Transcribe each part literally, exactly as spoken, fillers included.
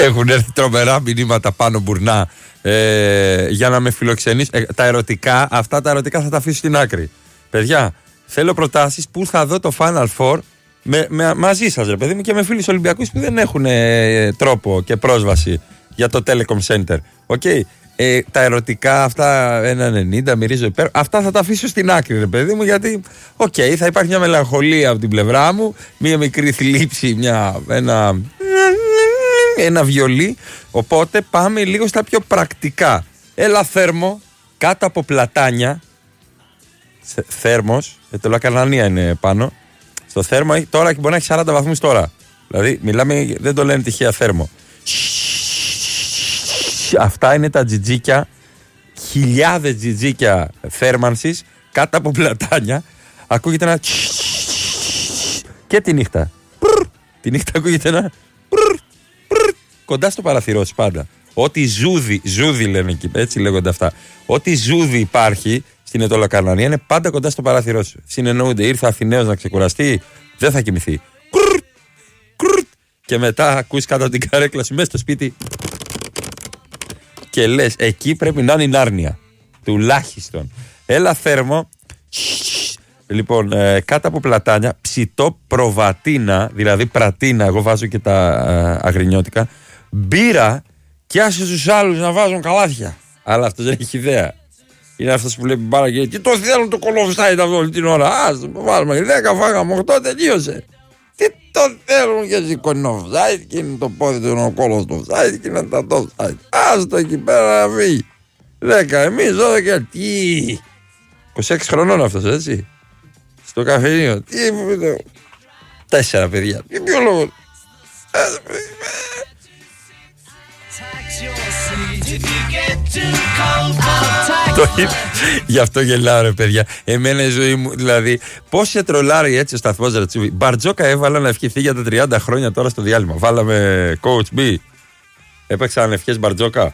Έχουν έρθει τρομερά μηνύματα πάνω μπουρνά ε, για να με φιλοξενείς. Ε, τα ερωτικά, αυτά τα ερωτικά θα τα αφήσω στην άκρη. Παιδιά, θέλω προτάσεις που θα δω το Final Four με, με, μαζί σας, ρε παιδί μου, και με φίλους Ολυμπιακούς που δεν έχουν ε, τρόπο και πρόσβαση για το Telecom Center. Okay. Ε, τα ερωτικά αυτά ένα ενενήντα μυρίζω υπέρ. Αυτά θα τα αφήσω στην άκρη, ρε παιδί μου, γιατί οκ, okay, θα υπάρχει μια μελαγχολία από την πλευρά μου, μια μικρή θλίψη, μια, ένα, ένα βιολί. Οπότε πάμε λίγο στα πιο πρακτικά. Έλα θέρμο, κάτω από πλατάνια. Θέρμος, ε, το Λακανανία είναι πάνω. Στο θέρμο τώρα μπορεί να έχει σαράντα βαθμούς τώρα. Δηλαδή μιλάμε, δεν το λένε τυχαία θέρμο. Αυτά είναι τα τζιτζίκια, χιλιάδες τζιτζίκια θέρμανσης κάτω από πλατάνια. Ακούγεται ένα και τη νύχτα. Τη νύχτα ακούγεται ένα κοντά στο παραθυρό σου πάντα. Ό,τι ζούδι, ζούδι λένε εκεί, έτσι λέγονται αυτά. Ό,τι ζούδι υπάρχει στην Ετωλοκαρνανία είναι πάντα κοντά στο παράθυρό σου. Συνεννοούνται, ήρθε Αθηναίος να ξεκουραστεί, δεν θα κοιμηθεί. Και μετά ακούς κάτω από την καρέκλα σου μέσα στο σπίτι και λες, εκεί πρέπει να είναι η Νάρνια. Τουλάχιστον. Έλα θέρμο. Λοιπόν, ε, κάτω από πλατάνια, ψητό προβατίνα, δηλαδή πρατίνα, εγώ βάζω και τα ε, αγρινιώτικα, μπύρα και άσε τους άλλους να βάζουν καλάθια. Αλλά αυτός δεν έχει ιδέα. Είναι αυτός που βλέπει μπάρα και τι το θέλουν το κολοφσάιτ αυτό όλη την ώρα. Ας το βάλουμε, δέκα φάγαμε, οκτώ τελείωσε. Τι το θέλουν και σηκώνει offside και είναι το πόδι του είναι ο κόλος του offside και είναι τα offside. Ας το εκεί πέρα να φύγει. Δέκα εμείς, δώδεκα, τι. είκοσι έξι χρονών αυτός, έτσι. Στο καφενείο. Τι. Τέσσερα παιδιά. Για ποιο λόγο. Το γι' αυτό γελάω, ρε παιδιά. Εμένα η ζωή μου, δηλαδή, πώς σε τρολάρει έτσι ο σταθμός Ρατσούβι. Μπαρτζόκα έβαλα να ευχηθεί για τα τριάντα χρόνια τώρα στο διάλειμμα. Βάλαμε coach B. Έπαιξαν ευχές Μπαρτζόκα.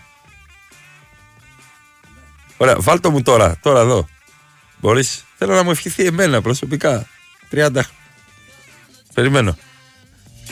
Ωραία, βάλτο μου τώρα, τώρα εδώ. Μπορείς, θέλω να μου ευχηθεί εμένα προσωπικά. τριάντα. Περιμένω.